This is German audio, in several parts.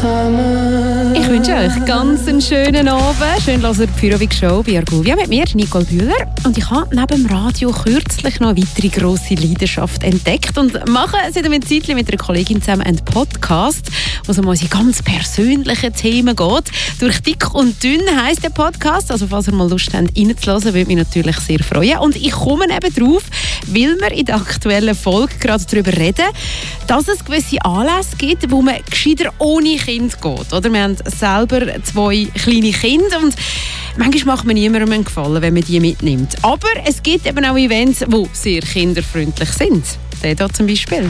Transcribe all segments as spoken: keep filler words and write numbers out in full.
Ich wünsche euch ganz einen schönen Abend. Schön, dass ihr die Pyrovik Show bei Argovia mit mir, Nicole Bühler. Und ich habe neben dem Radio kürzlich noch eine weitere grosse Leidenschaft entdeckt und mache seit einem Zeitchen mit einer Kollegin zusammen einen Podcast, wo es um unsere ganz persönlichen Themen geht. «Durch dick und dünn» heisst der Podcast. Also falls ihr mal Lust habt, reinzuhören, würde mich natürlich sehr freuen. Und ich komme eben drauf, weil wir in der aktuellen Folge gerade darüber reden, dass es gewisse Anlässe gibt, wo man gescheiter ohne Kind geht. Oder? Wir haben selber zwei kleine Kinder und manchmal macht man niemandem einen Gefallen, wenn man die mitnimmt. Aber es gibt eben auch Events, die sehr kinderfreundlich sind. Der hier zum Beispiel.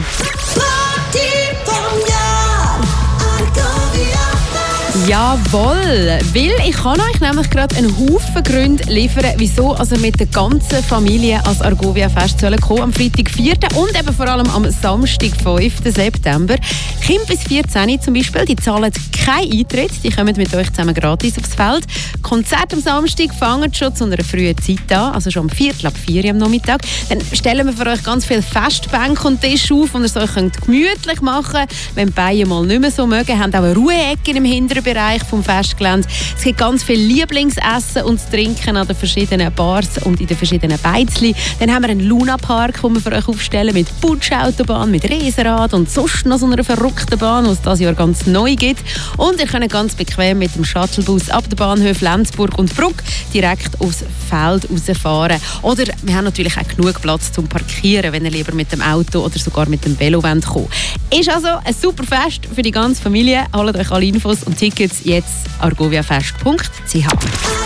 Jawohl, weil ich kann euch nämlich gerade einen Haufen Gründe liefern, wieso also mit der ganzen Familie als Argovia-Fest kommen sollen am Freitag vierten und eben vor allem am Samstag fünften September. Kinder bis vierzehn zum Beispiel, die zahlen keinen Eintritt, die kommen mit euch zusammen gratis aufs Feld. Konzert am Samstag fangen schon zu einer frühen Zeit an, also schon um Viertel ab vier Uhr am Nachmittag. Dann stellen wir für euch ganz viele Festbänke und Tische auf, und ihr es euch gemütlich machen könnt, wenn die Beine mal nicht mehr so mögen. Haben auch eine Ruheecke im hinteren Bereich vom Festgelände. Es gibt ganz viel Lieblingsessen und Trinken an den verschiedenen Bars und in den verschiedenen Beizli. Dann haben wir einen Luna-Park, den wir für euch aufstellen, mit Putschautobahn, mit Riesenrad und sonst noch so einer verrückten Bahn, die es dieses Jahr ganz neu gibt. Und ihr könnt ganz bequem mit dem Shuttlebus ab der Bahnhof Lenzburg und Bruck direkt aufs Feld rausfahren. Oder wir haben natürlich auch genug Platz zum Parkieren, wenn ihr lieber mit dem Auto oder sogar mit dem Velo kommen wollt. Ist also ein super Fest für die ganze Familie. Holt euch alle Infos und Tickets jetzt argoviafest punkt c h.